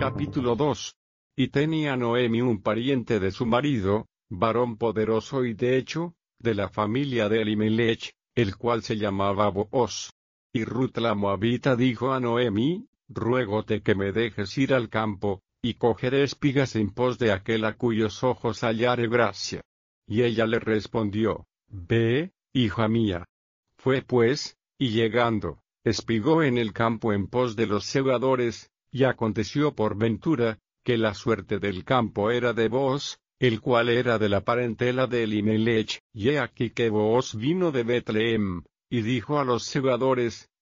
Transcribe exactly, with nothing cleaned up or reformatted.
Capítulo dos. Y tenía Noemi un pariente de su marido, varón poderoso y de hecho, de la familia de Elimelech, el cual se llamaba Booz. Y Ruth la moabita dijo a Noemi: ruégote que me dejes ir al campo, y cogeré espigas en pos de aquel a cuyos ojos hallare gracia. Y ella le respondió: ve, hija mía. Fue pues, y llegando, espigó en el campo en pos de los segadores, y aconteció por ventura, que la suerte del campo era de Booz, el cual era de la parentela de Elimelech, y he aquí que Booz vino de Betlehem, y dijo a los segadores: